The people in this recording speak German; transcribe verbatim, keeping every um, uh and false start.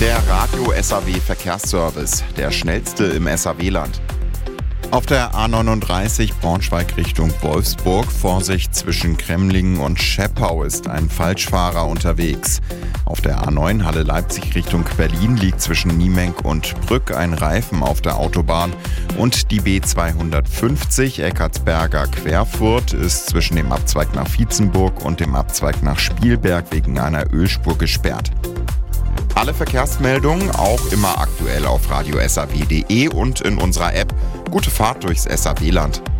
Der Radio-S A W-Verkehrsservice, der schnellste im S A W-Land. Auf der A neununddreißig Braunschweig Richtung Wolfsburg, Vorsicht zwischen Kremlingen und Scheppau ist ein Falschfahrer unterwegs. Auf der A neun Halle Leipzig Richtung Berlin liegt zwischen Niemenk und Brück ein Reifen auf der Autobahn. Und die B zweihundertfünfzig Eckartsberger Querfurt ist zwischen dem Abzweig nach Vietzenburg und dem Abzweig nach Spielberg wegen einer Ölspur gesperrt. Alle Verkehrsmeldungen auch immer aktuell auf radio s a w punkt d e und in unserer App. Gute Fahrt durchs S A W-Land.